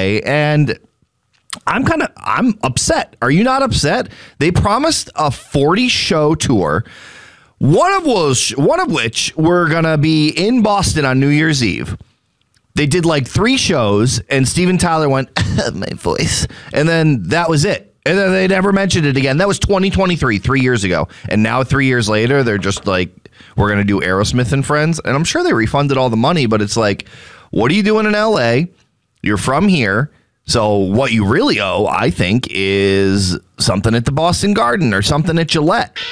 LA, and I'm upset. Are you not upset? They promised a 40-show tour, one of which were gonna be in Boston on New Year's Eve. They did like 3 shows, and Steven Tyler went, my voice, and then that was it. And then they never mentioned it again. That was 2023, 3 years ago. And now 3 years later, they're just like, we're going to do Aerosmith and Friends. And I'm sure they refunded all the money, but it's like, what are you doing in LA? You're from here. So what you really owe, I think, is something at the Boston Garden or something at Gillette.